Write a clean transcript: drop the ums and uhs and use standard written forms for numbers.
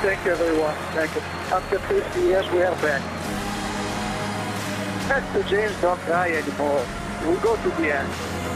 Thank you, everyone. Thank you. After 50 years, we are back. Mr. James, don't cry anymore. We'll go to the end.